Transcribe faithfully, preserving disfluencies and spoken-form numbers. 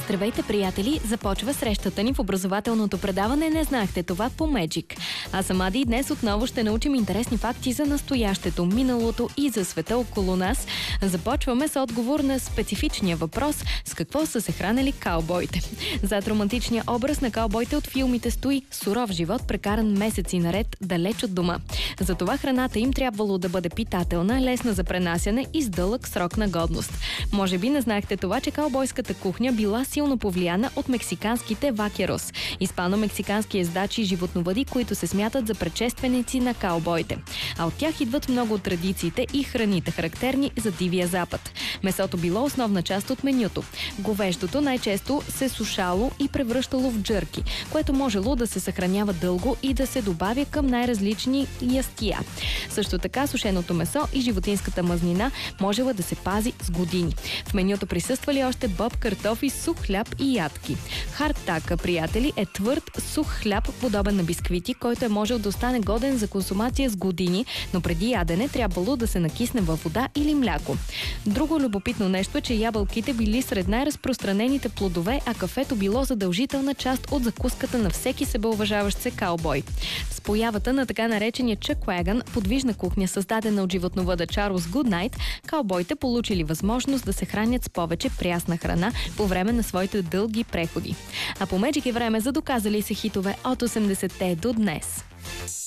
Здравейте, приятели! Започва срещата ни в образователното предаване «Не знаехте това» по Magic. Аз съм Ади и днес отново ще научим интересни факти за настоящето, миналото и за света около нас. Започваме с отговор на специфичния въпрос: с какво са се хранили каубоите? Зад романтичния образ на каубоите от филмите стои суров живот, прекаран месеци наред далеч от дома. Затова храната им трябвало да бъде питателна, лесна за пренасяне и с дълъг срок на годност. Може би не знаехте това, че каубойската кухня била силно повлияна от мексиканските вакерос, испано-мексикански ездачи и животновъди, които се смятат за предшественици на каубоите. А от тях идват много от традициите и храните, характерни за Дивия Запад. Месото било основна част от менюто. Говеждото най-често се сушало и превръщало в джърки, което можело да се съхранява дълго и да се добавя към най-различни ястия. Също така сушеното месо и животинската мазнина можела да се пази с години. В менюто присъствали още боб, картофи, сух хляб и ядки. Хардтака, приятели, е твърд, сух хляб, подобен на бисквити, който е можел да остане годен за консумация с години, но преди ядене трябвало да се накисне във вода или мляко. Друго любопитно нещо е, че ябълките били сред най-разпространените плодове, а кафето било задължителна част от закуската на всеки себеуважаващ се каубой. С появата на така наречения Чък Уегън, подвижна кухня, създадена от животновъда Чарлз Гуднайт, каубойте получили възможност да се хранят с повече прясна храна по време на своите дълги преходи. А по Magic е време за доказали се хитове от осемдесетте до днес.